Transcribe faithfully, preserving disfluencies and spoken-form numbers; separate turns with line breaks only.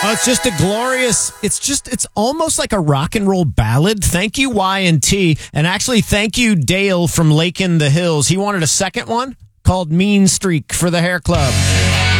Oh, it's just a glorious, it's just, it's almost like a rock and roll ballad. Thank you, Y and T. And actually, thank you, Dale from Lake in the Hills. He wanted a second one called Mean Streak for the Hair Club.